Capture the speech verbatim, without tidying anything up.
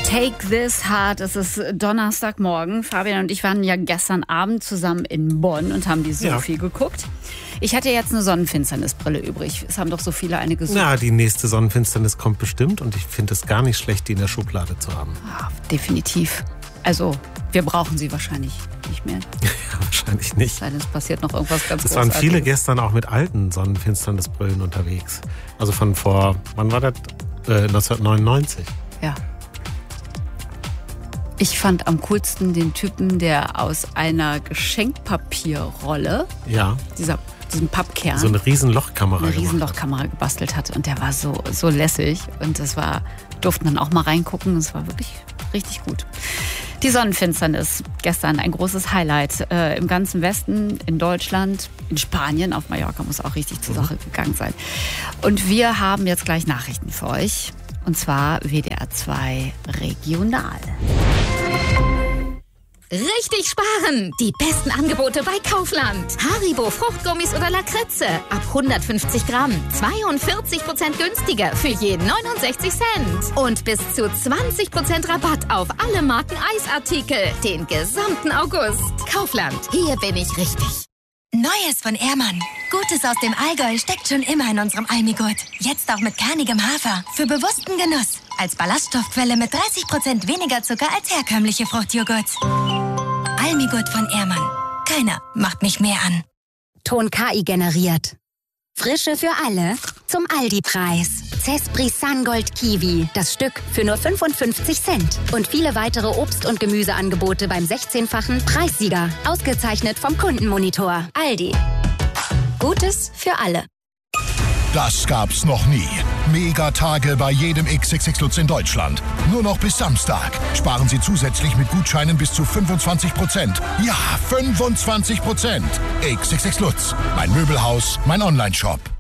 Take This Heart. Es ist Donnerstagmorgen. Fabian und ich waren ja gestern Abend zusammen in Bonn und haben die Sophie ja. geguckt. Ich hatte jetzt eine Sonnenfinsternisbrille übrig. Es haben doch so viele eine gesucht. Ja, die nächste Sonnenfinsternis kommt bestimmt und ich finde es gar nicht schlecht, die in der Schublade zu haben. Ja, definitiv. Also, wir brauchen sie wahrscheinlich nicht mehr. Ja, wahrscheinlich nicht. Es passiert noch irgendwas ganz Es waren viele gestern auch mit alten Sonnenfinsternisbrillen unterwegs. Also von vor, wann war das? Äh, neunzehnhundertneunundneunzig. Ja. Ich fand am coolsten den Typen, der aus einer Geschenkpapierrolle, ja. dieser, diesen Pappkern, so eine Riesenlochkamera, eine Riesenlochkamera gebastelt hat. Und der war so, so lässig. Und das war, durften dann auch mal reingucken. Das war wirklich richtig gut. Die Sonnenfinsternis, gestern ein großes Highlight äh, im ganzen Westen, in Deutschland, in Spanien, auf Mallorca muss auch richtig zur Sache gegangen sein. Und wir haben jetzt gleich Nachrichten für euch. Und zwar W D R zwei Regional. Richtig sparen! Die besten Angebote bei Kaufland. Haribo Fruchtgummis oder Lakritze ab hundertfünfzig Gramm. zweiundvierzig Prozent günstiger für jeden neunundsechzig Cent. Und bis zu zwanzig Prozent Rabatt auf alle Marken Eisartikel. Den gesamten August. Kaufland. Hier bin ich richtig. Neues von Ehrmann. Gutes aus dem Allgäu steckt schon immer in unserem Almigurt. Jetzt auch mit kernigem Hafer. Für bewussten Genuss. Als Ballaststoffquelle mit dreißig Prozent weniger Zucker als herkömmliche Fruchtjoghurts. Almigurt von Ehrmann. Keiner macht mich mehr an. Ton K I generiert. Frische für alle zum Aldi-Preis. Cespri Sungold Kiwi, das Stück für nur fünfundfünfzig Cent. Und viele weitere Obst- und Gemüseangebote beim sechzehnfachen Preissieger. Ausgezeichnet vom Kundenmonitor. Aldi. Gutes für alle. Das gab's noch nie. Megatage bei jedem X X X Lutz in Deutschland. Nur noch bis Samstag. Sparen Sie zusätzlich mit Gutscheinen bis zu fünfundzwanzig Prozent. Ja, fünfundzwanzig Prozent. X X X Lutz. Mein Möbelhaus, mein Onlineshop.